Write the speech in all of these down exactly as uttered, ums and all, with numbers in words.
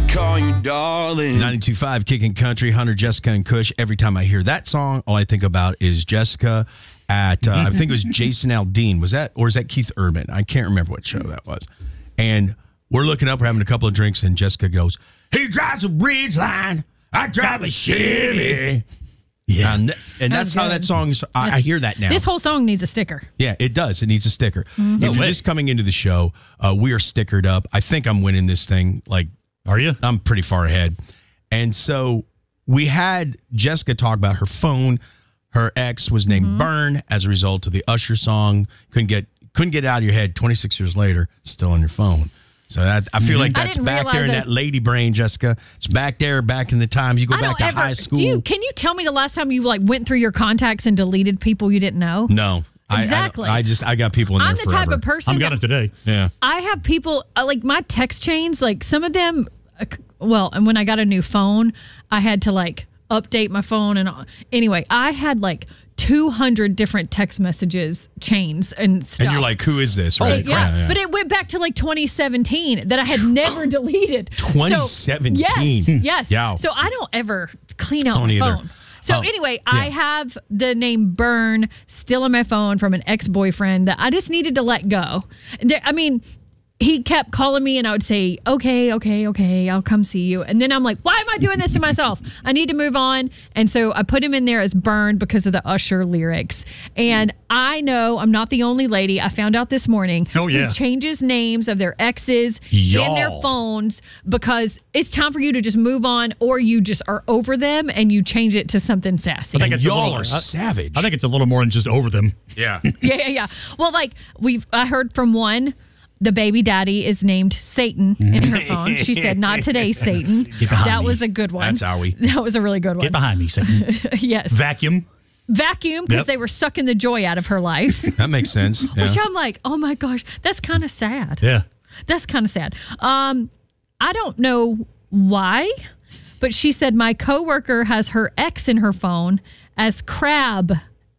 call you darling. ninety-two point five Kicking Country, Hunter, Jessica, and Kush. Every time I hear that song, all I think about is Jessica at, uh, I think it was Jason Aldean. Was that, or is that Keith Urban? I can't remember what show that was. And we're looking up, we're having a couple of drinks, and Jessica goes, he drives a bridge line, I drive a Chevy. Yeah. And, and that's, that's how that song's, I, I hear that now. This whole song needs a sticker. Yeah, it does. It needs a sticker. Mm-hmm. If No you're way. just coming into the show, uh, we are stickered up. I think I'm winning this thing. Like, are you? I'm pretty far ahead. And so we had Jessica talk about her phone. Her ex was named Mm-hmm. Burn as a result of the Usher song. Couldn't get couldn't get it out of your head. twenty-six years later, still on your phone. So that, I feel like I that's didn't back there in realize that lady brain, Jessica. It's back there, back in the time you go I back don't to ever, high school. Do you, can you tell me the last time you like went through your contacts and deleted people you didn't know? No. I- Exactly. I, I just I got people in there I'm the forever. type of person I'm got that- it today. Yeah. I have people uh, like my text chains, like some of them, uh, well, and when I got a new phone, I had to like update my phone. And all. Anyway, I had like two hundred different text messages chains and stuff. And you're like, who is this? Right? Yeah, yeah, but it went back to like twenty seventeen that I had never deleted. twenty seventeen? So, yes, yes. Yeah. So I don't ever clean out Don't my either. phone. So Oh, anyway, I have the name Burn still on my phone from an ex-boyfriend that I just needed to let go. There, I mean, he kept calling me and I would say, okay, okay, okay, I'll come see you. And then I'm like, why am I doing this to myself? I need to move on. And so I put him in there as Burn because of the Usher lyrics. And I know I'm not the only lady. I found out this morning Oh, yeah. who changes names of their exes Y'all. in their phones because it's time for you to just move on, or you just are over them and you change it to something sassy. I think it's a y'all little, are I- savage. I think it's a little more than just over them. Yeah. Yeah, yeah, yeah. Well, like we've, I heard from one, the baby daddy is named Satan in her phone. She said, "Not today, Satan." behind That me. was a good one. That's how we- That was a really good one. Get behind me, Satan. Yes. Vacuum. Vacuum because Yep. they were sucking the joy out of her life. That makes sense. Yeah. Which I'm like, oh my gosh, that's kind of sad. Yeah. That's kind of sad. Um, I don't know why, but she said my coworker has her ex in her phone as crab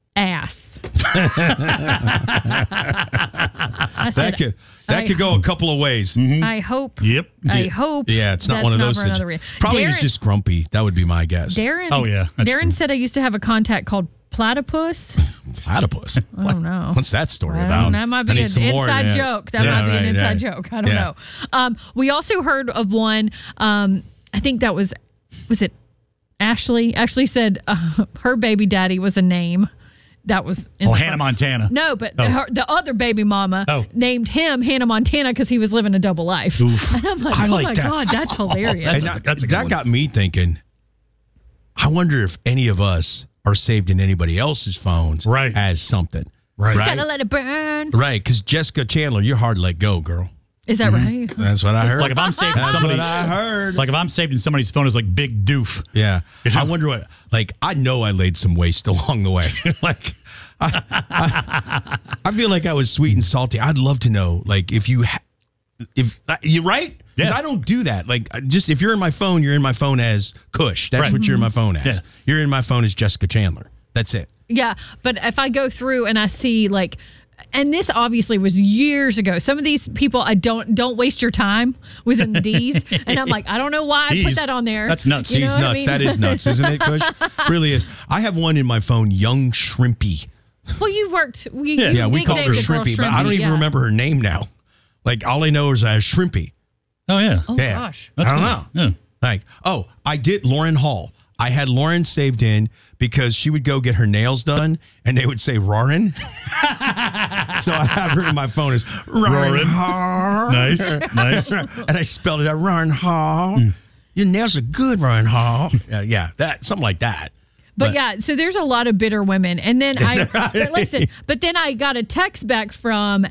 ass. I said, That could that I- could go a couple of ways. I hope. Yep. I hope. Yeah, it's not that's one of those. for situ- another reason. Probably Darren, he's just grumpy. That would be my guess. Darren. Oh, yeah, that's Darren true. said I used to have a contact called Platypus. Platypus. I don't know. What's that story I about? don't- That might I be need an some more, inside yeah. joke. That Yeah, might be an right, inside yeah. joke. I don't Yeah. know. Um, we also heard of one. Um, I think that was was it Ashley? Ashley said uh, her baby daddy was a name. That was in Oh, the Hannah phone. Montana. No, but Oh. her, the other baby mama Oh. named him Hannah Montana because he was living a double life. Oof. And I'm like, I oh like my that. God, that's hilarious. And That's a- that that's a good that one. got me thinking. I wonder if any of us are saved in anybody else's phones Right. as something. Right. Right. Gotta let it burn. Right. Because Jessica Chandler, you're hard to let go, girl. Is that right? That's what I heard. Like if I'm saved in That's somebody, what I heard. like if I'm saved in somebody's phone as like Big Doof. Yeah. I wonder what, like, I know I laid some waste along the way. like, I, I, I feel like I was sweet and salty. I'd love to know, like, if you, ha- if uh, you're right? Because Yeah. I don't do that. Like, I just, if you're in my phone, you're in my phone as Kush. That's Right. what you're in my phone as. Yeah. You're in my phone as Jessica Chandler. That's it. Yeah, but if I go through and I see like, and this obviously was years ago. Some of these people, I don't don't waste your time was in the D's, and I'm like, I don't know why I put D's. that on there. That's nuts. You know He's what I nuts. mean? That is nuts, isn't it, Kush? Really is. I have one in my phone, Young Shrimpy. Well, you worked. We, Yeah. you Yeah, we call her nicknamed the girl Shrimpy, but I don't even yeah. remember her name now. Like, all I know is I have Shrimpy. Oh yeah. Oh Yeah. gosh. That's I don't cool. know. Yeah. Like, oh, I did Lauren Hall. I had Lauren saved in because she would go get her nails done and they would say Roarin. So I have her in my phone as Roarin Roarin'. Hall. Nice. Nice. And I spelled it out, Roarin Hall. Your nails are good, Roarin Hall. Yeah, yeah, that something like that. But, But- yeah, so there's a lot of bitter women, and then I but listen. But then I got a text back from